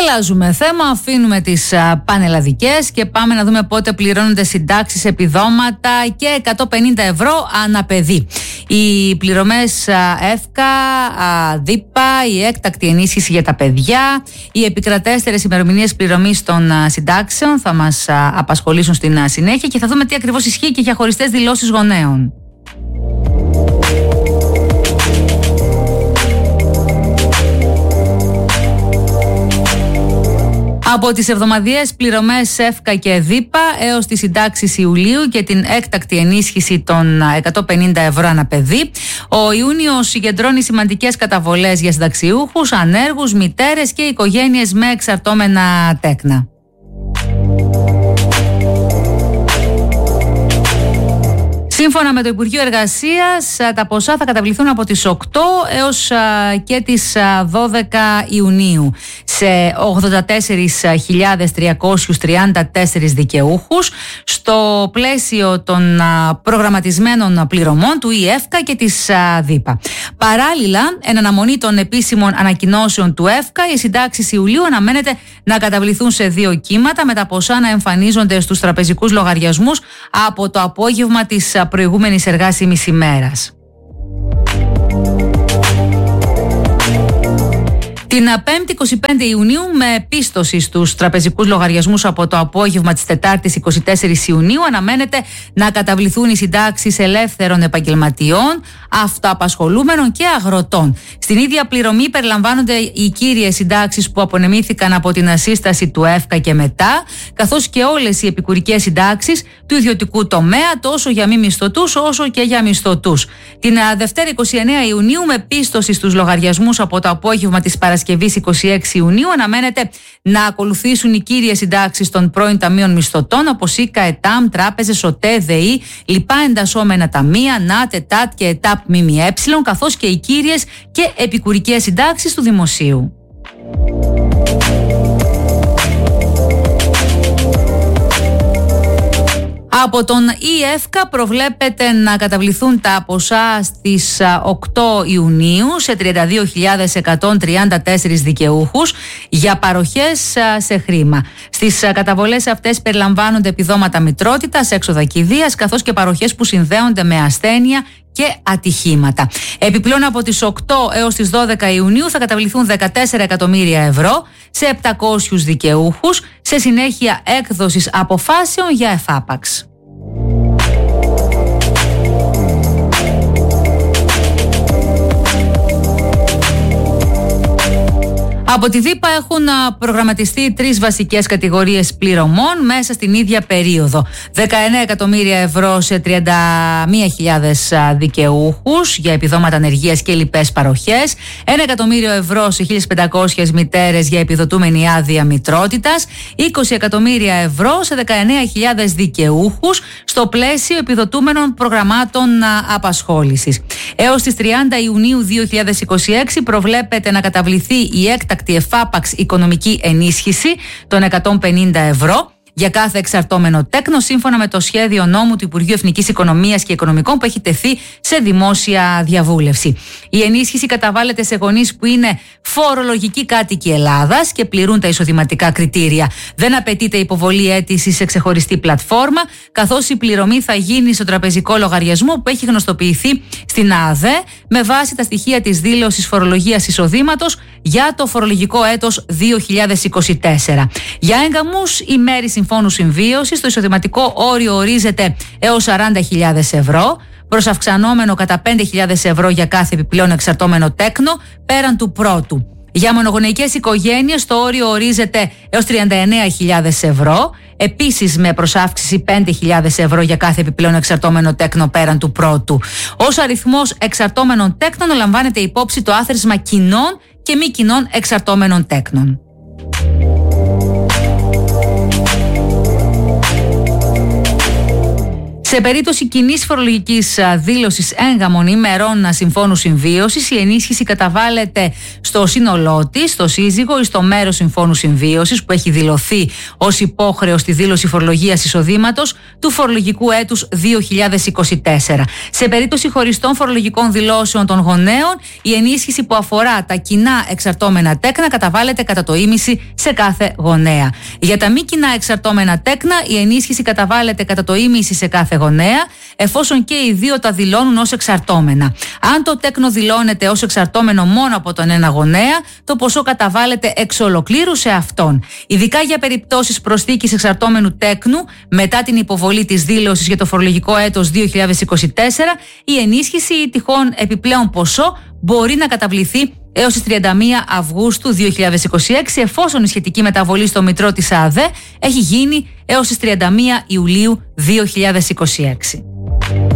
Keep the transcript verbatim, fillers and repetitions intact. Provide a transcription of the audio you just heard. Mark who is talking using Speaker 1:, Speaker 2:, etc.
Speaker 1: Αλλάζουμε θέμα, αφήνουμε τις α, πανελλαδικές και πάμε να δούμε πότε πληρώνονται συντάξεις, επιδόματα και εκατόν πενήντα ευρώ ανά παιδί. Οι πληρωμές α, ΕΦΚΑ, α, ΔΥΠΑ, η έκτακτη ενίσχυση για τα παιδιά, οι επικρατέστερες ημερομηνίες πληρωμής των α, συντάξεων θα μας α, απασχολήσουν στην α, συνέχεια και θα δούμε τι ακριβώς ισχύει και για χωριστές δηλώσεις γονέων. Από τις εβδομαδιαίες πληρωμές ΕΦΚΑ και ΔΥΠΑ έως τις συντάξεις Ιουλίου και την έκτακτη ενίσχυση των εκατόν πενήντα ευρώ ανά παιδί, ο Ιούνιος συγκεντρώνει σημαντικές καταβολές για συνταξιούχους, ανέργους, μητέρες και οικογένειες με εξαρτώμενα τέκνα. Σύμφωνα με το Υπουργείο Εργασίας, τα ποσά θα καταβληθούν από τις οκτώ έως και τις δώδεκα Ιουνίου σε ογδόντα τέσσερις χιλιάδες τριακόσιους τριάντα τέσσερις δικαιούχους στο πλαίσιο των προγραμματισμένων πληρωμών του ΕΦΚΑ και της ΔΥΠΑ. Παράλληλα, εν αναμονή των επίσημων ανακοινώσεων του ΕΦΚΑ, οι συντάξεις Ιουλίου αναμένεται να καταβληθούν σε δύο κύματα, με τα ποσά να εμφανίζονται στους τραπεζικούς λογαριασμούς από το απόγευμα της προηγούμενης εργάσιμης ημέρας. Την πέμπτη εικοστή πέμπτη Ιουνίου, με πίστοση στους τραπεζικούς λογαριασμούς από το απόγευμα της Τετάρτης εικοστή τέταρτη Ιουνίου, αναμένεται να καταβληθούν οι συντάξεις ελεύθερων επαγγελματιών, αυτοαπασχολούμενων και αγροτών. Στην ίδια πληρωμή περιλαμβάνονται οι κύριες συντάξεις που απονεμήθηκαν από την ασύσταση του ΕΦΚΑ και μετά, καθώς και όλες οι επικουρικές συντάξεις του ιδιωτικού τομέα, τόσο για μη μισθωτούς όσο και για μισθωτούς. Την Δευτέρα εικοστή ενάτη Ιουνίου, με πίστοση στους λογαριασμούς από το απόγευμα της Παρασκευής εικοστή έκτη Ιουνίου, αναμένεται να ακολουθήσουν οι κύριες συντάξεις των πρώην ταμείων μισθωτών, όπως ΙΚΑ, ΕΤΑΜ, τράπεζες, ΟΤΕ, ΔΕΗ, λοιπά εντασσόμενα ταμεία, ΝΑΤ, ΕΤΑΤ και ΕΤΑΠ ΜΜΕ, καθώς και οι κύριες και επικουρικές συντάξεις του δημοσίου. Από τον ΕΦΚΑ προβλέπεται να καταβληθούν τα ποσά στις οκτώ Ιουνίου σε τριάντα δύο χιλιάδες εκατόν τριάντα τέσσερις δικαιούχους για παροχές σε χρήμα. Στις καταβολές αυτές περιλαμβάνονται επιδόματα μητρότητας, έξοδα κηδείας, καθώς και παροχές που συνδέονται με ασθένεια και ατυχήματα. Επιπλέον, από τις οκτώ έως τις δώδεκα Ιουνίου θα καταβληθούν δεκατέσσερα εκατομμύρια ευρώ σε επτακόσιους δικαιούχους, σε συνέχεια έκδοσης αποφάσεων για εφάπαξ. Από τη ΔΥΠΑ έχουν προγραμματιστεί τρεις βασικές κατηγορίες πληρωμών μέσα στην ίδια περίοδο. δεκαεννέα εκατομμύρια ευρώ σε τριάντα μία χιλιάδες δικαιούχους για επιδόματα ανεργίας και λοιπές παροχές, ένα εκατομμύριο ευρώ σε χίλιες πεντακόσιες μητέρες για επιδοτούμενη άδεια μητρότητας, είκοσι εκατομμύρια ευρώ σε δεκαεννέα χιλιάδες δικαιούχους στο πλαίσιο επιδοτούμενων προγραμμάτων απασχόλησης. Έως τις τριάντα Ιουνίου δύο χιλιάδες είκοσι έξι προβλέπεται να καταβληθεί η έκτακτη εφάπαξ οικονομική ενίσχυση των εκατόν πενήντα ευρώ για κάθε εξαρτώμενο τέκνο, σύμφωνα με το σχέδιο νόμου του Υπουργείου Εθνικής Οικονομίας και Οικονομικών που έχει τεθεί σε δημόσια διαβούλευση. Η ενίσχυση καταβάλλεται σε γονείς που είναι φορολογικοί κάτοικοι Ελλάδας και πληρούν τα εισοδηματικά κριτήρια. Δεν απαιτείται υποβολή αίτησης σε ξεχωριστή πλατφόρμα, καθώς η πληρωμή θα γίνει στο τραπεζικό λογαριασμό που έχει γνωστοποιηθεί στην ΑΔΕ με βάση τα στοιχεία της δήλωσης φορολογίας εισοδήματος για το φορολογικό έτος δύο χιλιάδες είκοσι τέσσερα. Για έγκαμους ή μέρη συμφώνου συμβίωσης, το εισοδηματικό όριο ορίζεται έως σαράντα χιλιάδες ευρώ, προσαυξανόμενο κατά πέντε χιλιάδες ευρώ για κάθε επιπλέον εξαρτώμενο τέκνο πέραν του πρώτου. Για μονογονεϊκές οικογένειες το όριο ορίζεται έως τριάντα εννέα χιλιάδες ευρώ, επίσης με προσάυξηση πέντε χιλιάδες ευρώ για κάθε επιπλέον εξαρτώμενο τέκνο πέραν του πρώτου. Ως αριθμός εξαρτώμενων τέκνων λαμβάνεται υπόψη το άθροισμα κοινών και μη κοινών εξαρτώμενων τέκνων. Σε περίπτωση κοινής φορολογικής δήλωσης έγγαμων ημερών συμφώνου συμβίωσης, η ενίσχυση καταβάλλεται στο σύνολό της, στο σύζυγο ή στο μέρος συμφώνου συμβίωσης που έχει δηλωθεί ως υπόχρεο στη δήλωση φορολογίας εισοδήματος του φορολογικού έτους δύο χιλιάδες είκοσι τέσσερα. Σε περίπτωση χωριστών φορολογικών δηλώσεων των γονέων, η ενίσχυση που αφορά τα κοινά εξαρτώμενα τέκνα καταβάλλεται κατά το ίμιση σε κάθε γονέα. Για τα μη κοινά εξαρτώμενα τέκνα, η ενίσχυση καταβάλλεται κατά το ίμιση σε κάθε γονέα, εφόσον και οι δύο τα δηλώνουν ως εξαρτώμενα. Αν το τέκνο δηλώνεται ως εξαρτώμενο μόνο από τον ένα γονέα, το ποσό καταβάλλεται εξ ολοκλήρου σε αυτόν. Ειδικά για περιπτώσεις προσθήκης εξαρτώμενου τέκνου, μετά την υποβολή της δήλωσης για το φορολογικό έτος δύο χιλιάδες είκοσι τέσσερα, η ενίσχυση ή τυχόν επιπλέον ποσό μπορεί να καταβληθεί έως τις τριάντα μία Αυγούστου δύο χιλιάδες είκοσι έξι, εφόσον η σχετική μεταβολή στο μητρό της ΑΔΕ έχει γίνει έως τις τριάντα μία Ιουλίου δύο χιλιάδες είκοσι έξι.